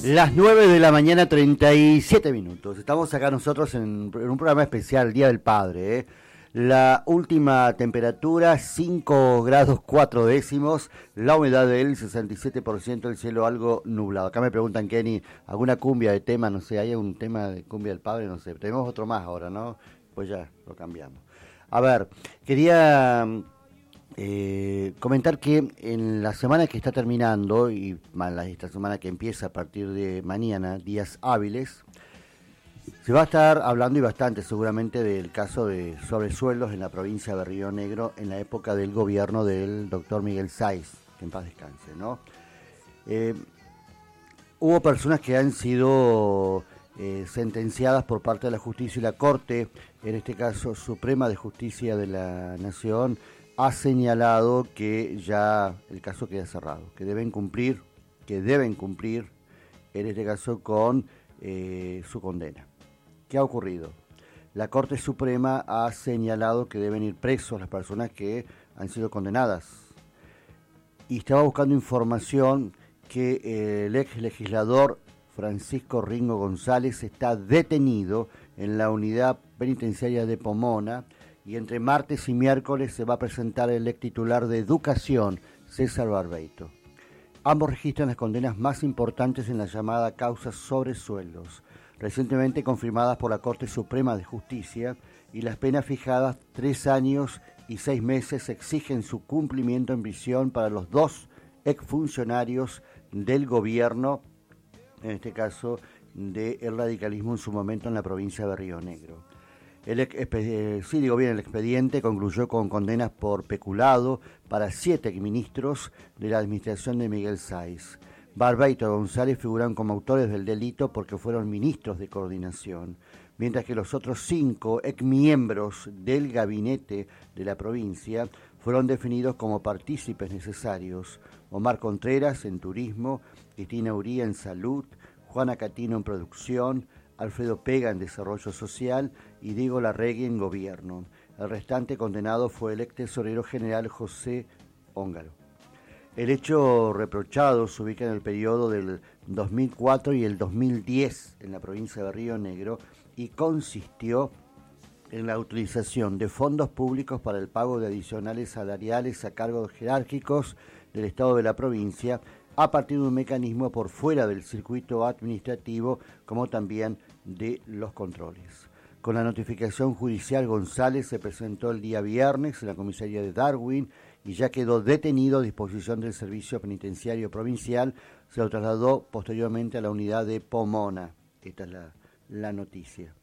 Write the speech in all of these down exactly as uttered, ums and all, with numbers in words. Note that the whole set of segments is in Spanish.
Las nueve de la mañana, treinta y siete minutos. Estamos acá nosotros en, en un programa especial, Día del Padre. ¿eh? La última temperatura, cinco grados cuatro décimos. La humedad del sesenta y siete por ciento, el cielo algo nublado. Acá me preguntan, Kenny, ¿alguna cumbia de tema? No sé, ¿hay un tema de cumbia del padre? No sé. Tenemos otro más ahora, ¿no? Pues ya, lo cambiamos. A ver, quería... Eh, comentar que en la semana que está terminando y esta semana que empieza a partir de mañana, días hábiles, se va a estar hablando y bastante seguramente del caso de sobresueldos en la provincia de Río Negro en la época del gobierno del doctor Miguel Sáiz, que en paz descanse, ¿no? Eh, hubo personas que han sido eh, sentenciadas por parte de la justicia y la Corte, en este caso Suprema de Justicia de la Nación, ha señalado que ya el caso queda cerrado, que deben cumplir, que deben cumplir, en este caso, con eh, su condena. ¿Qué ha ocurrido? La Corte Suprema ha señalado que deben ir presos las personas que han sido condenadas. Y estaba buscando información que eh, el ex legislador Francisco Ringo González está detenido en la unidad penitenciaria de Pomona, y entre martes y miércoles se va a presentar el ex titular de Educación, César Barbeito. Ambos registran las condenas más importantes en la llamada causa sobresueldos, recientemente confirmadas por la Corte Suprema de Justicia, y las penas fijadas, tres años y seis meses, exigen su cumplimiento en prisión para los dos exfuncionarios del gobierno, en este caso del radicalismo en su momento en la provincia de Río Negro. El, eh, sí, digo bien, el expediente concluyó con condenas por peculado para siete ministros de la administración de Miguel Sáiz. Barbeito y González figuran como autores del delito porque fueron ministros de coordinación, mientras que los otros cinco exmiembros del gabinete de la provincia fueron definidos como partícipes necesarios: Omar Contreras en turismo, Cristina Uría en salud, Juana Catino en producción, Alfredo Pega en desarrollo social y Diego Larregui en gobierno. El restante condenado fue el ex tesorero general José Óngaro. El hecho reprochado se ubica en el periodo del dos mil cuatro y el dos mil diez en la provincia de Río Negro y consistió en la utilización de fondos públicos para el pago de adicionales salariales a cargos jerárquicos del Estado de la provincia, a partir de un mecanismo por fuera del circuito administrativo, como también de los controles. Con la notificación judicial, González se presentó el día viernes en la comisaría de Darwin y ya quedó detenido a disposición del Servicio Penitenciario Provincial. Se lo trasladó posteriormente a la unidad de Pomona. Esta es la, la noticia.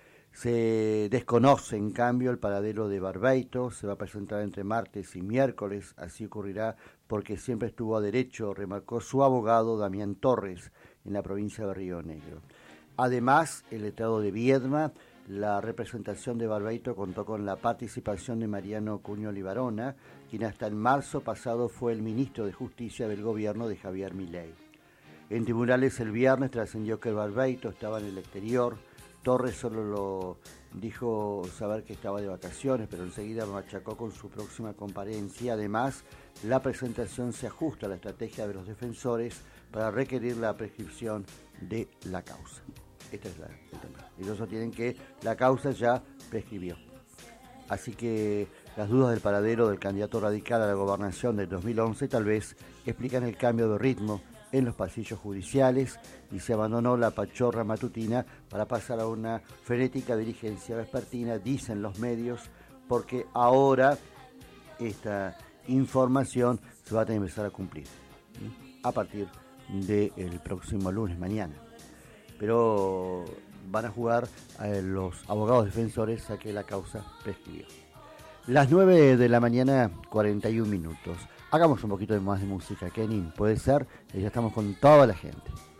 Se desconoce, en cambio, el paradero de Barbeito. Se va a presentar entre martes y miércoles. Así ocurrirá porque siempre estuvo a derecho, remarcó su abogado Damián Torres, en la provincia de Río Negro. Además, el letrado de Viedma, la representación de Barbeito contó con la participación de Mariano Cuño Libarona, quien hasta en marzo pasado fue el ministro de Justicia del gobierno de Javier Milei. En tribunales el viernes trascendió que Barbeito estaba en el exterior. Torres solo lo dijo saber que estaba de vacaciones, pero enseguida machacó con su próxima comparencia. Además, la presentación se ajusta a la estrategia de los defensores para requerir la prescripción de la causa. Esta es la, el tema. Ellos sostienen que la causa ya prescribió. Así que las dudas del paradero del candidato radical a la gobernación del dos mil once tal vez explican el cambio de ritmo en los pasillos judiciales y se abandonó la pachorra matutina para pasar a una frenética diligencia vespertina, dicen los medios, porque ahora esta información se va a tener que empezar a cumplir ¿sí? a partir del próximo lunes, mañana. Pero van a jugar a los abogados defensores a que la causa prescribió. Las nueve de la mañana, cuarenta y un minutos. Hagamos un poquito más de música, Kenny. Puede ser, ya estamos con toda la gente.